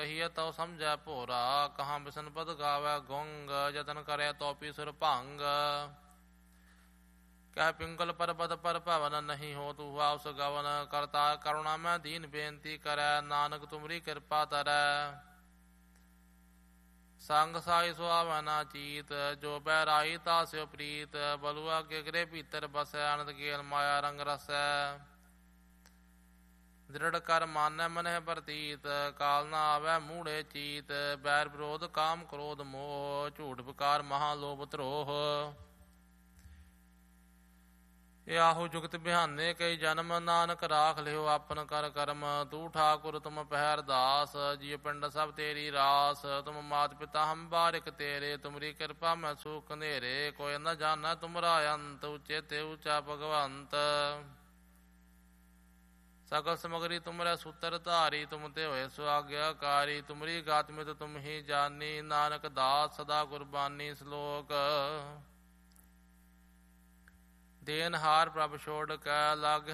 ਕਹੀਏ ਤਉ ਸਮਝੈ ਭੋਰਾ। ਕਹਾਂ ਬਿਸ਼ਨ ਪਦ ਗਾਵੈ ਗੁੰਗ। ਜਤਨ ਕਰੈ ਤਉ ਪੀ ਸੁਰ ਭੰਗ। ਕਹਿ ਪਿੰਗਲ ਪਰਬਤ ਪਰ ਭਵਨ ਨਹੀਂ ਹੋ ਤੂੰ ਹੁਆ ਉਸ ਗਵਨ। ਕਰਤਾ ਕਰੁਣਾ ਮੈਂ ਦੀਨ ਬੇਨਤੀ ਕਰੈ। ਨਾਨਕ ਤੁਮਰੀ ਕਿਰਪਾ ਤਰੈ। ਸੰਗ ਸਾਈ ਸੁਆਵੈ ਨਾ ਚੀਤ। ਜੋ ਬੈਰਾਈ ਤਾਸਿਓ ਪ੍ਰੀਤ। ਬਲੁਆ ਕੇ ਗ੍ਰਹਿ ਭੀਤਰ ਬਸੈ। ਅਨੰਦ ਕੇਲ ਮਾਇਆ ਰੰਗ ਰਸੈ। ਦ੍ਰਿੜ ਕਰ ਮਾਨੈ ਮਨਹਿ ਪ੍ਰਤੀਤ। ਕਾਲ ਨਾ ਆਵੈ ਮੂੜੇ ਚੀਤ। ਬੈਰ ਵਿਰੋਧ ਕਾਮ ਕ੍ਰੋਧ ਮੋਹ। ਝੂਠ ਵਿਕਾਰ ਮਹਾ ਲੋਭ ਧਰੋਹ। ਇਹ ਆਹੋ ਜੁਗਤ ਬਿਹਾਨੇ ਕਈ ਜਨਮ। ਨਾਨਕ ਰਾਖ ਲਿਓ ਆਪਨ ਕਰ ਕਰਮ। ਤੂੰ ਠਾਕੁਰ ਤੁਮ ਪਹਿਰ ਦਾਸ। ਜੀਅ ਪਿੰਡ ਸਭ ਤੇਰੀ ਰਾਸ। ਤੁਮ ਮਾਤ ਪਿਤਾ ਹਮ ਬਾਰਿਕ ਤੇਰੇ। ਤੁਮਰੀ ਕਿਰਪਾ ਮੈਂ ਸੂਖ ਨੇਰੇ। ਕੋਈ ਨ ਜਾਣੈ ਤੁਮਰਾ ਅੰਤ। ਉੱਚੇ ਤੇ ਉੱਚਾ ਭਗਵੰਤ। ਸਗਲ ਸਮਗਰੀ ਤੁਮਰੇ ਸੂਤਰ ਧਾਰੀ। ਤੁਮ ਤੇ ਹੋਏ ਸੁਆਗਿਆਕਾਰੀ। ਤੁਮਰੀ ਗਾਤ ਮਿਤ ਤੁਮ ਹੀ ਜਾਨੀ। ਨਾਨਕ ਦਾਸ ਸਦਾ ਕੁਰਬਾਨੀ। ਸ਼ਲੋਕ। ਦੇਨਹਾਰ ਪ੍ਰਭ ਛੋੜ ਕੈ ਲਾਗ